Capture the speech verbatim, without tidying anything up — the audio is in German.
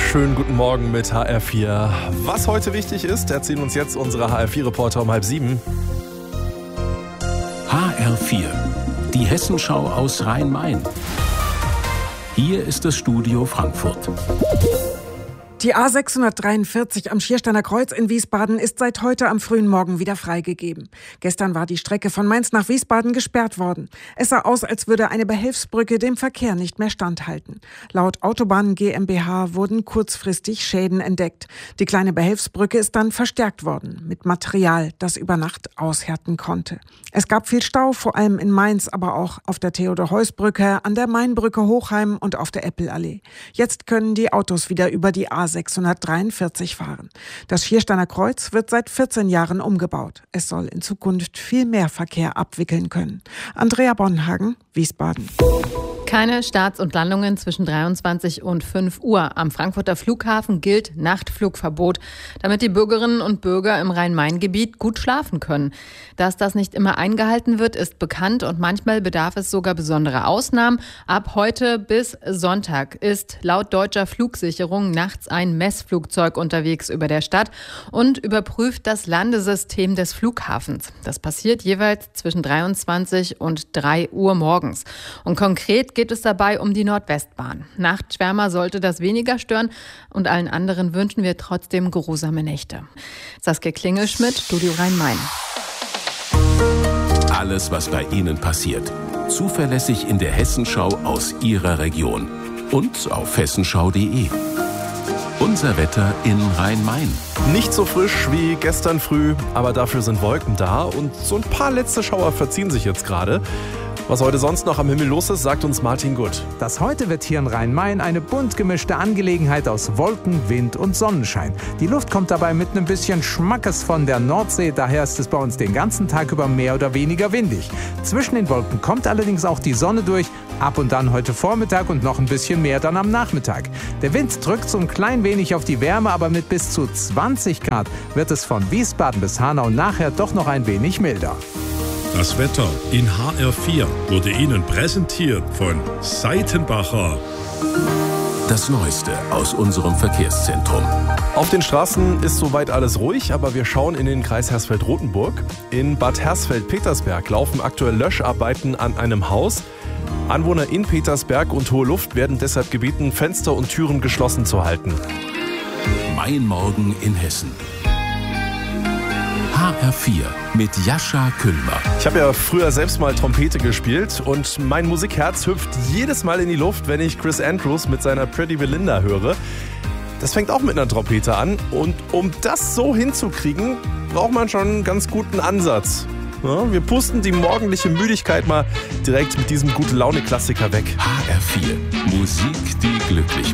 wunderschönen guten Morgen mit H R vier. Was heute wichtig ist, erzählen uns jetzt unsere H R vier Reporter um halb sieben. H R vier, die Hessenschau aus Rhein-Main. Hier ist das Studio Frankfurt. Die A sechshundertdreiundvierzig am Schiersteiner Kreuz in Wiesbaden ist seit heute am frühen Morgen wieder freigegeben. Gestern war die Strecke von Mainz nach Wiesbaden gesperrt worden. Es sah aus, als würde eine Behelfsbrücke dem Verkehr nicht mehr standhalten. Laut Autobahnen GmbH wurden kurzfristig Schäden entdeckt. Die kleine Behelfsbrücke ist dann verstärkt worden mit Material, das über Nacht aushärten konnte. Es gab viel Stau, vor allem in Mainz, aber auch auf der Theodor-Heuss-Brücke, an der Mainbrücke Hochheim und auf der Eppelallee. Jetzt können die Autos wieder über die A sechshundertdreiundvierzig fahren. Das Schiersteiner Kreuz wird seit vierzehn Jahren umgebaut. Es soll in Zukunft viel mehr Verkehr abwickeln können. Andrea Bonhagen, Wiesbaden. Keine Starts und Landungen zwischen dreiundzwanzig und fünf Uhr. Am Frankfurter Flughafen gilt Nachtflugverbot, damit die Bürgerinnen und Bürger im Rhein-Main-Gebiet gut schlafen können. Dass das nicht immer eingehalten wird, ist bekannt und manchmal bedarf es sogar besonderer Ausnahmen. Ab heute bis Sonntag ist laut deutscher Flugsicherung nachts ein Messflugzeug unterwegs über der Stadt und überprüft das Landesystem des Flughafens. Das passiert jeweils zwischen dreiundzwanzig und drei Uhr morgens. Und konkret geht es dabei um die Nordwestbahn. Nachtschwärmer sollte das weniger stören und allen anderen wünschen wir trotzdem geruhsame Nächte. Saskia Klingelschmidt, Studio Rhein-Main. Alles, was bei Ihnen passiert, zuverlässig in der Hessenschau aus Ihrer Region und auf hessenschau punkt de. Unser Wetter in Rhein-Main. Nicht so frisch wie gestern früh, aber dafür sind Wolken da und so ein paar letzte Schauer verziehen sich jetzt gerade. Was heute sonst noch am Himmel los ist, sagt uns Martin Gutt. Das heute wird hier in Rhein-Main eine bunt gemischte Angelegenheit aus Wolken, Wind und Sonnenschein. Die Luft kommt dabei mit einem bisschen Schmackes von der Nordsee, daher ist es bei uns den ganzen Tag über mehr oder weniger windig. Zwischen den Wolken kommt allerdings auch die Sonne durch, ab und dann heute Vormittag und noch ein bisschen mehr dann am Nachmittag. Der Wind drückt so ein klein wenig auf die Wärme, aber mit bis zu zwanzig Grad wird es von Wiesbaden bis Hanau nachher doch noch ein wenig milder. Das Wetter in H R vier wurde Ihnen präsentiert von Seitenbacher. Das Neueste aus unserem Verkehrszentrum. Auf den Straßen ist soweit alles ruhig, aber wir schauen in den Kreis Hersfeld-Rotenburg. In Bad Hersfeld-Petersberg laufen aktuell Löscharbeiten an einem Haus. Anwohner in Petersberg und Hohe Luft werden deshalb gebeten, Fenster und Türen geschlossen zu halten. Mein Morgen in Hessen. H R vier mit Jascha Küllmer. Ich habe ja früher selbst mal Trompete gespielt und mein Musikherz hüpft jedes Mal in die Luft, wenn ich Chris Andrews mit seiner Pretty Belinda höre. Das fängt auch mit einer Trompete an und um das so hinzukriegen, braucht man schon einen ganz guten Ansatz. Ja, wir pusten die morgendliche Müdigkeit mal direkt mit diesem Gute-Laune-Klassiker weg. H R vier, Musik, die glücklich